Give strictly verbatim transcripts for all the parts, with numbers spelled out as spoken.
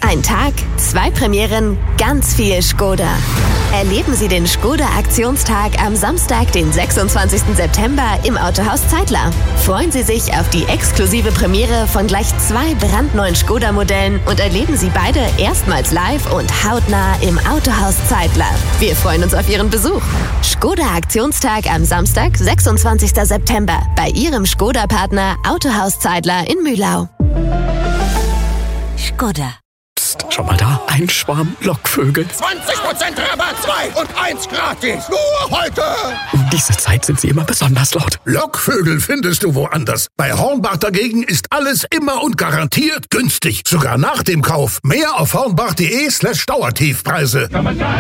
Ein Tag, zwei Premieren, ganz viel Skoda. Erleben Sie den Skoda-Aktionstag am Samstag, den sechsundzwanzigsten September im Autohaus Zeitler. Freuen Sie sich auf die exklusive Premiere von gleich zwei brandneuen Skoda-Modellen und erleben Sie beide erstmals live und hautnah im Autohaus Zeitler. Wir freuen uns auf Ihren Besuch. Skoda-Aktionstag am Samstag, sechsundzwanzigsten September bei Ihrem Skoda-Partner Autohaus Zeitler in Mühlau. Skoda. Psst, schau mal da, ein Schwarm Lockvögel. zwanzig Prozent Rabatt, zwei und eins gratis. Nur heute. Um diese Zeit sind sie immer besonders laut. Lockvögel findest du woanders. Bei Hornbach dagegen ist alles immer und garantiert günstig. Sogar nach dem Kauf. Mehr auf hornbach.de slash Dauertiefpreise.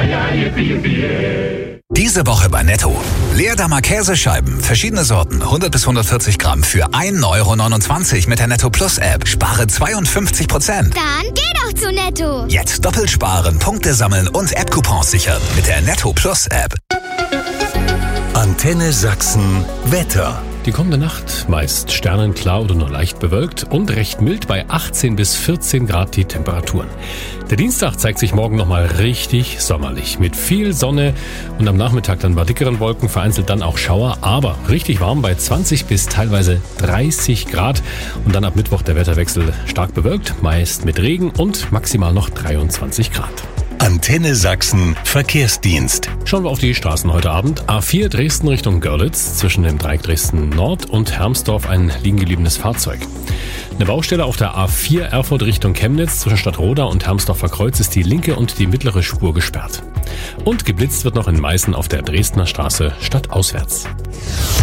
Diese Woche bei Netto. Leerdammer Käsescheiben, verschiedene Sorten, hundert bis hundertvierzig Gramm für ein Euro neunundzwanzig mit der Netto Plus App. Spare zweiundfünfzig Prozent. Dann geh doch zu Netto. Jetzt doppelt sparen, Punkte sammeln und App-Coupons sichern mit der Netto Plus App. Antenne Sachsen Wetter. Die kommende Nacht meist sternenklar oder nur leicht bewölkt und recht mild bei achtzehn bis vierzehn Grad die Temperaturen. Der Dienstag zeigt sich morgen nochmal richtig sommerlich mit viel Sonne und am Nachmittag dann bei dickeren Wolken, vereinzelt dann auch Schauer, aber richtig warm bei zwanzig bis teilweise dreißig Grad und dann ab Mittwoch der Wetterwechsel stark bewölkt, meist mit Regen und maximal noch dreiundzwanzig Grad. Antenne Sachsen Verkehrsdienst. Schauen wir auf die Straßen heute Abend. A vier Dresden Richtung Görlitz, zwischen dem Dreieck Dresden Nord und Hermsdorf ein liegen gebliebenes Fahrzeug. Eine Baustelle auf der A vier Erfurt Richtung Chemnitz, zwischen Stadtroda und Hermsdorfer Kreuz ist die linke und die mittlere Spur gesperrt. Und geblitzt wird noch in Meißen auf der Dresdner Straße stadtauswärts.